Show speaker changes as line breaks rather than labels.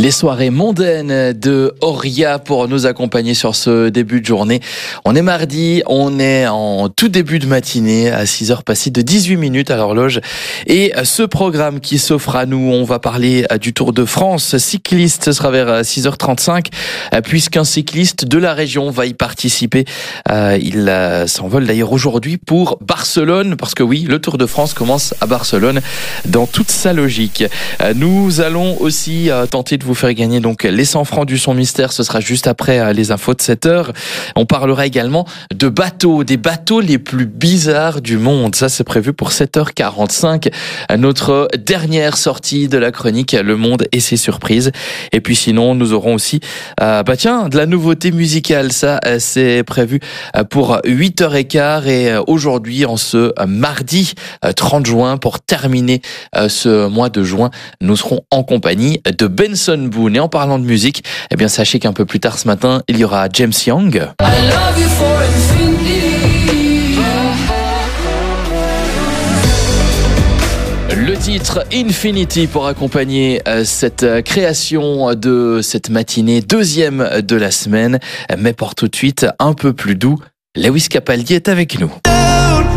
Les soirées mondaines de Auria pour nous accompagner sur ce début de journée. On est mardi, on est en tout début de matinée à 6h passées de 18 minutes à l'horloge. Et ce programme qui s'offre à nous, on va parler du Tour de France cycliste, ce sera vers 6h35, puisqu'un cycliste de la région va y participer. Il s'envole d'ailleurs aujourd'hui pour Barcelone, parce que oui, le Tour de France commence à Barcelone dans toute sa logique. Nous allons aussi tenter de vous faire gagner donc les 100 francs du son mystère. Ce sera juste après les infos de 7h. On parlera également de bateaux, des bateaux les plus bizarres du monde. Ça, c'est prévu pour 7h45. Notre dernière sortie de la chronique Le Monde et ses surprises. Et puis sinon, nous aurons aussi de la nouveauté musicale. Ça, c'est prévu pour 8h15. Et aujourd'hui, en ce mardi 30 juin, pour terminer ce mois de juin, nous serons en compagnie de Benson Boone. Et en parlant de musique, eh bien, sachez qu'un peu plus tard ce matin, il y aura James Young. Le titre Infinity pour accompagner cette création de cette matinée, deuxième de la semaine. Mais pour tout de suite, un peu plus doux, Lewis Capaldi est avec nous.